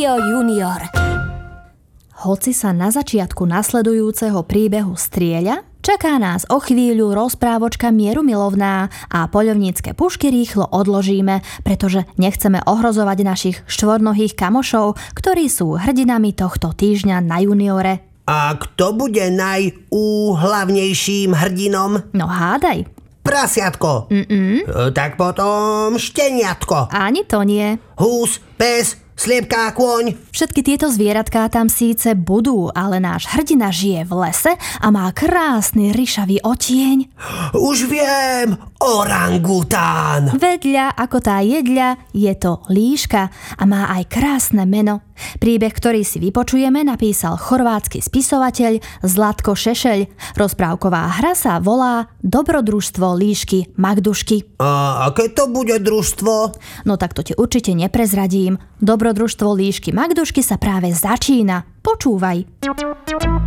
Rádio Junior. Hoci sa na začiatku nasledujúceho príbehu strieľa, čaká nás o chvíľu rozprávočka mierumilovná a poľovnícke pušky rýchlo odložíme, pretože nechceme ohrozovať našich štvornohých kamošov, ktorí sú hrdinami tohto týždňa na Juniore. A kto bude najúhlavnejším hrdinom? No hádaj. Prasiatko. Tak potom šteniatko. Ani to nie. Hús, pes, sliepka, kôň. Všetky tieto zvieratká tam síce budú, ale náš hrdina žije v lese a má krásny ryšavý otieň. Už viem, orangután. Vedľa ako tá jedľa je to líška a má aj krásne meno. Príbeh, ktorý si vypočujeme, napísal chorvátsky spisovateľ Zlatko Šešeľ. Rozprávková hra sa volá Dobrodružstvo líšky Magdušky. A aké to bude družstvo? No tak to ti určite neprezradím. Dobrodružstvo líšky Magdušky sa práve začína. Počúvaj.